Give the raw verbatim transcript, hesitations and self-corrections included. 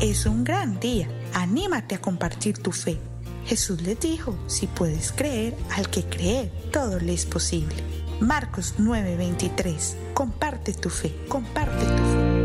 Es un gran día. Anímate a compartir tu fe. Jesús les dijo, si puedes creer, al que cree, todo le es posible. Marcos nueve veintitrés. Comparte tu fe, comparte tu fe.